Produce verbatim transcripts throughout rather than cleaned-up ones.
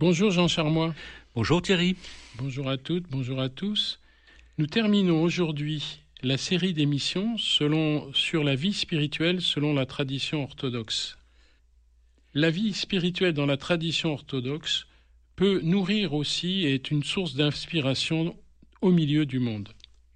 Bonjour Jean Charmois. Bonjour Thierry. Bonjour à toutes, bonjour à tous. Nous terminons aujourd'hui la série d'émissions selon, sur la vie spirituelle selon la tradition orthodoxe. La vie spirituelle dans la tradition orthodoxe peut nourrir aussi et est une source d'inspiration au milieu du monde.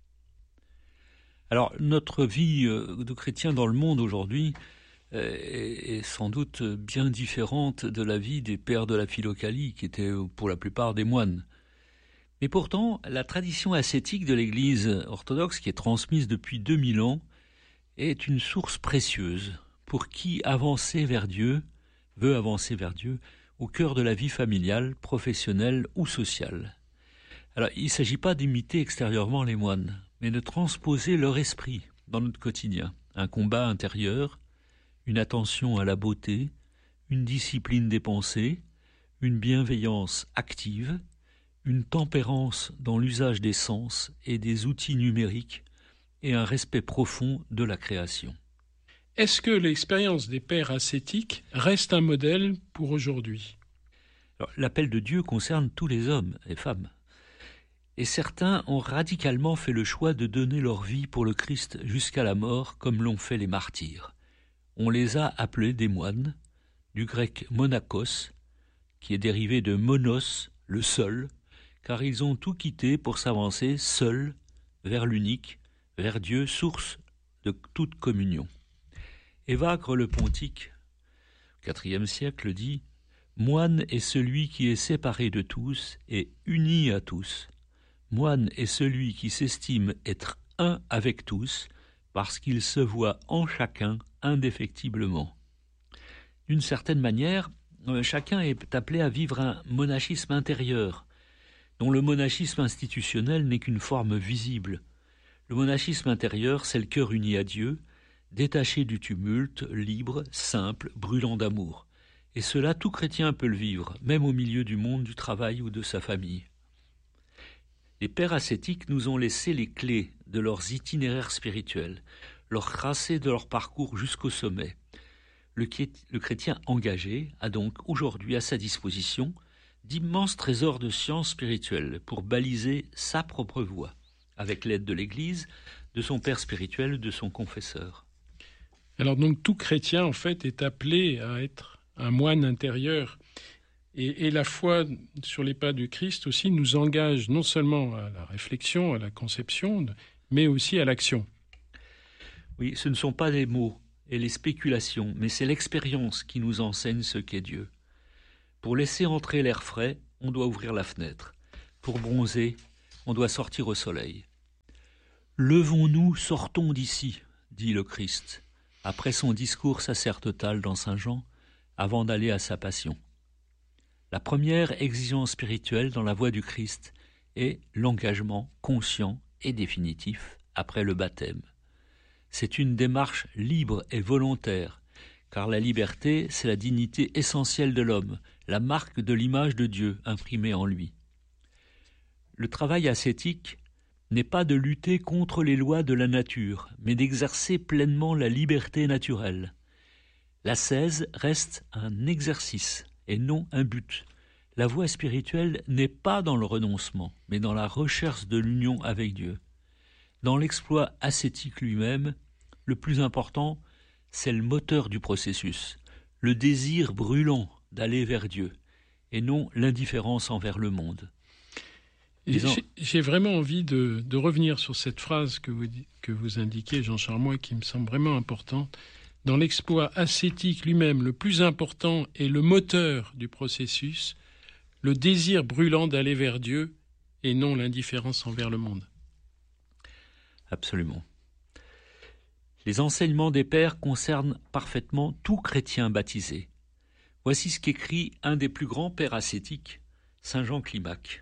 Alors, notre vie de chrétien dans le monde aujourd'hui est sans doute bien différente de la vie des pères de la Philokalie, qui étaient pour la plupart des moines. Mais pourtant, la tradition ascétique de l'Église orthodoxe, qui est transmise depuis deux mille ans, est une source précieuse pour qui avancer vers Dieu, veut avancer vers Dieu, au cœur de la vie familiale, professionnelle ou sociale. Alors, il ne s'agit pas d'imiter extérieurement les moines, mais de transposer leur esprit dans notre quotidien. Un combat intérieur, une attention à la beauté, une discipline des pensées, une bienveillance active, une tempérance dans l'usage des sens et des outils numériques et un respect profond de la création. Est-ce que l'expérience des pères ascétiques reste un modèle pour aujourd'hui ? Alors, l'appel de Dieu concerne tous les hommes et femmes. Et certains ont radicalement fait le choix de donner leur vie pour le Christ jusqu'à la mort, comme l'ont fait les martyrs. On les a appelés des moines, du grec monakos, qui est dérivé de monos, le seul, car ils ont tout quitté pour s'avancer seuls vers l'unique, vers Dieu, source de toute communion. Évagre le Pontique, au quatrième siècle, dit « Moine est celui qui est séparé de tous et uni à tous. Moine est celui qui s'estime être un avec tous, parce qu'il se voit en chacun indéfectiblement. » D'une certaine manière, chacun est appelé à vivre un monachisme intérieur, dont le monachisme institutionnel n'est qu'une forme visible. Le monachisme intérieur, c'est le cœur uni à Dieu, détaché du tumulte, libre, simple, brûlant d'amour. Et cela, tout chrétien peut le vivre, même au milieu du monde du travail ou de sa famille. Les pères ascétiques nous ont laissé les clés de leurs itinéraires spirituels, leur tracé de leur parcours jusqu'au sommet. Le, le chrétien engagé a donc aujourd'hui à sa disposition d'immenses trésors de sciences spirituelles pour baliser sa propre voie, avec l'aide de l'Église, de son père spirituel ou de son confesseur. Alors donc tout chrétien en fait est appelé à être un moine intérieur. Et, et la foi sur les pas du Christ aussi nous engage non seulement à la réflexion, à la conception, mais aussi à l'action. Oui, ce ne sont pas les mots et les spéculations, mais c'est l'expérience qui nous enseigne ce qu'est Dieu. Pour laisser entrer l'air frais, on doit ouvrir la fenêtre. Pour bronzer, on doit sortir au soleil. « Levons-nous, sortons d'ici », dit le Christ, après son discours sacerdotal dans Saint Jean, avant d'aller à sa passion. La première exigence spirituelle dans la voie du Christ est l'engagement conscient et définitif après le baptême. C'est une démarche libre et volontaire, car la liberté, c'est la dignité essentielle de l'homme, la marque de l'image de Dieu imprimée en lui. Le travail ascétique n'est pas de lutter contre les lois de la nature, mais d'exercer pleinement la liberté naturelle. L'ascèse reste un exercice et non un but. La voie spirituelle n'est pas dans le renoncement, mais dans la recherche de l'union avec Dieu. Dans l'exploit ascétique lui-même, le plus important, c'est le moteur du processus, le désir brûlant d'aller vers Dieu, et non l'indifférence envers le monde. En... J'ai vraiment envie de, de revenir sur cette phrase que vous, que vous indiquez, Jean Charmois, qui me semble vraiment importante. Dans l'exploit ascétique lui-même, le plus important est le moteur du processus, le désir brûlant d'aller vers Dieu et non l'indifférence envers le monde. Absolument. Les enseignements des pères concernent parfaitement tout chrétien baptisé. Voici ce qu'écrit un des plus grands pères ascétiques, Saint Jean Climac.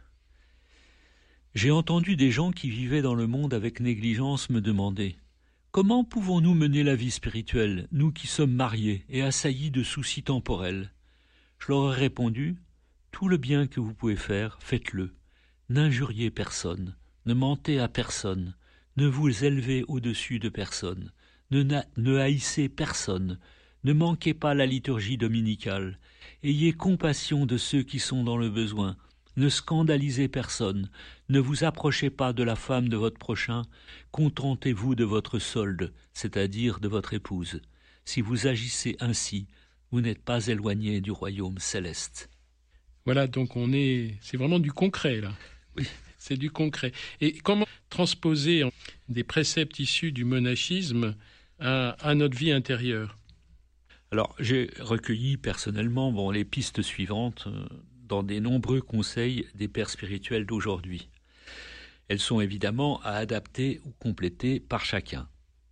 « J'ai entendu des gens qui vivaient dans le monde avec négligence me demander « Comment pouvons-nous mener la vie spirituelle, nous qui sommes mariés et assaillis de soucis temporels ?» Je leur ai répondu « Tout le bien que vous pouvez faire, faites-le. N'injuriez personne, ne mentez à personne, ne vous élevez au-dessus de personne, ne, ne haïssez personne, ne manquez pas la liturgie dominicale Ayez compassion de ceux qui sont dans le besoin. Ne scandalisez personne. Ne vous approchez pas de la femme de votre prochain. Contentez-vous de votre solde, c'est-à-dire de votre épouse. Si vous agissez ainsi, vous n'êtes pas éloigné du royaume céleste. Voilà, donc on est, c'est vraiment du concret là. Oui. C'est du concret. Et comment transposer des préceptes issus du monachisme à, à notre vie intérieure? Alors, j'ai recueilli personnellement bon, les pistes suivantes euh, dans des nombreux conseils des pères spirituels d'aujourd'hui. Elles sont évidemment à adapter ou compléter par chacun.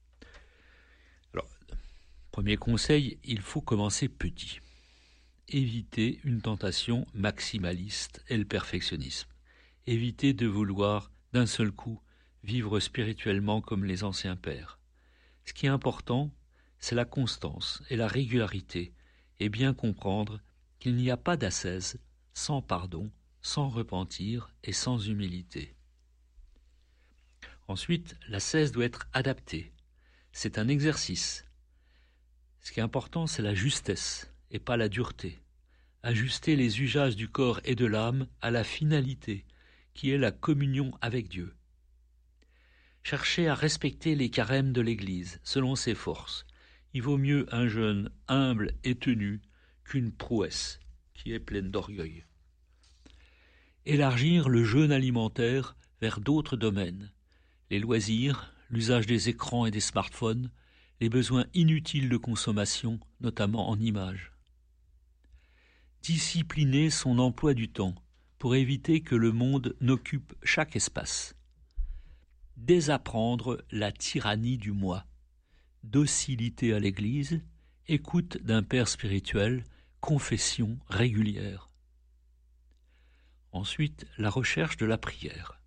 Alors, premier conseil, il faut commencer petit. Évitez une tentation maximaliste et le perfectionnisme. Évitez de vouloir, d'un seul coup, vivre spirituellement comme les anciens pères. Ce qui est important, c'est la constance et la régularité, et bien comprendre qu'il n'y a pas d'ascèse sans pardon, sans repentir et sans humilité. Ensuite, l'ascèse doit être adaptée. C'est un exercice. Ce qui est important, c'est la justesse et pas la dureté. Ajuster les usages du corps et de l'âme à la finalité, qui est la communion avec Dieu. Cherchez à respecter les carèmes de l'Église, selon ses forces. Il vaut mieux un jeûne humble et tenu qu'une prouesse qui est pleine d'orgueil. Élargir le jeûne alimentaire vers d'autres domaines, les loisirs, l'usage des écrans et des smartphones, les besoins inutiles de consommation, notamment en images. Discipliner son emploi du temps pour éviter que le monde n'occupe chaque espace. Désapprendre la tyrannie du moi. Docilité à l'Église, écoute d'un père spirituel, confession régulière. Ensuite, la recherche de la prière.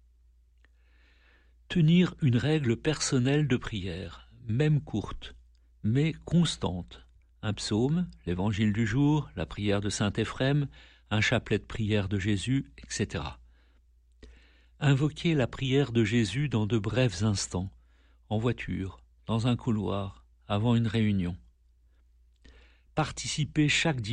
Tenir une règle personnelle de prière, même courte, mais constante. Un psaume, l'évangile du jour, la prière de saint Éphrem, un chapelet de prière de Jésus, et cetera. Invoquer la prière de Jésus dans de brefs instants, en voiture, dans un couloir, avant une réunion. Participer chaque